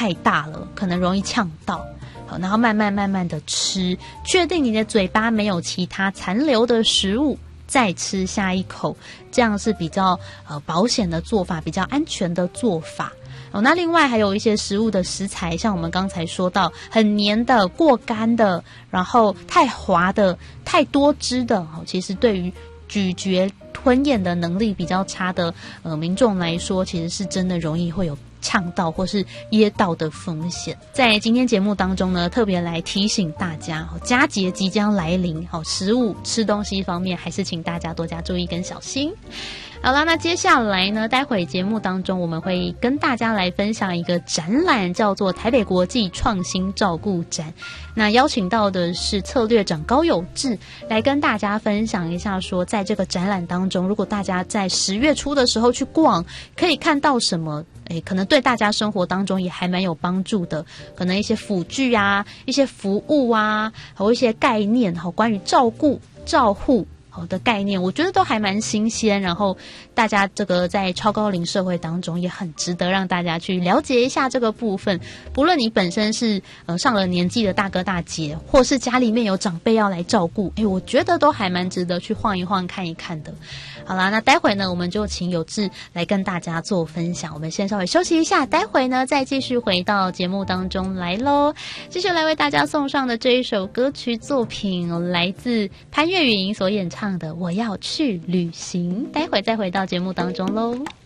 太大了，可能容易呛到。好，然后慢慢的吃，确定你的嘴巴没有其他残留的食物，再吃下一口，这样是比较保险的做法，比较安全的做法。那另外还有一些食物的食材，像我们刚才说到很黏的、过干的，然后太滑的、太多汁的，其实对于咀嚼吞咽的能力比较差的民众来说，其实是真的容易会有呛到或是噎到的风险。在今天节目当中呢，特别来提醒大家，佳节即将来临，食物吃东西方面还是请大家多加注意跟小心。好啦，那接下来呢，待会节目当中我们会跟大家来分享一个展览，叫做台北国际创新照顾展。那邀请到的是策略长高有志，来跟大家分享一下说，在这个展览当中，如果大家在10月初的时候去逛，可以看到什么可能对大家生活当中也还蛮有帮助的，可能一些辅具啊，一些服务啊，还有一些概念，关于照顾照护好的概念，我觉得都还蛮新鲜，然后大家这个在超高龄社会当中也很值得让大家去了解一下这个部分。不论你本身是上了年纪的大哥大姐，或是家里面有长辈要来照顾，我觉得都还蛮值得去晃一晃看一看的。好啦，那待会呢我们就请有志来跟大家做分享，我们先稍微休息一下，待会呢再继续回到节目当中来咯。继续来为大家送上的这一首歌曲作品来自潘越云所演唱的《我要去旅行》，待会再回到节目当中咯。